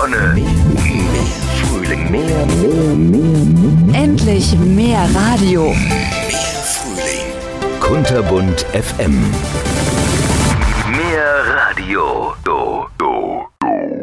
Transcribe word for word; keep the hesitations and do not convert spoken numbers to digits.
Sonne, mehr Frühling, mehr, mehr, mehr, mehr. Endlich mehr Radio. Mehr Frühling. Kunterbunt F M.